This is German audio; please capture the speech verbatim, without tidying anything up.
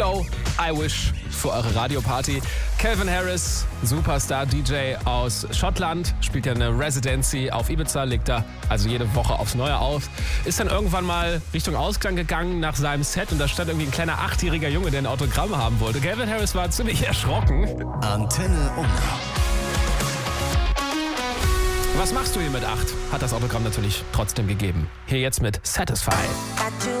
Willow, I Wish für eure Radioparty. Calvin Harris, Superstar-D J aus Schottland, spielt ja eine Residency auf Ibiza, legt da also jede Woche aufs Neue auf. Ist dann irgendwann mal Richtung Ausklang gegangen nach seinem Set und da stand irgendwie ein kleiner achtjähriger Junge, der ein Autogramm haben wollte. Calvin Harris war ziemlich erschrocken. Antenne Unna. Was machst du hier mit acht? Hat das Autogramm natürlich trotzdem gegeben. Hier jetzt mit Satisfy.